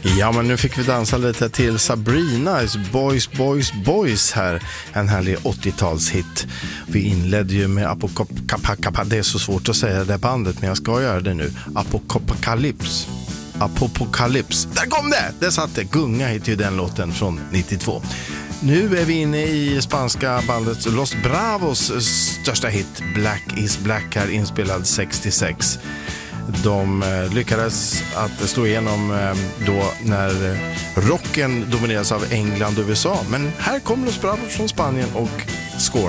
Ja, men nu fick vi dansa lite till Sabrinas Boys, Boys, Boys här. En härlig 80-talshit. Vi inledde ju med Apocalypse. Det är så svårt att säga det bandet, men jag ska göra det nu. Apocalypse. Där kom det! Det satt det. Gunga heter ju den låten från 92. Nu är vi inne i spanska bandet Los Bravos största hit, Black is Black, här inspelad 66. De lyckades att slå igenom då när rocken domineras av England och USA. Men här kommer Los Bravos från Spanien och score.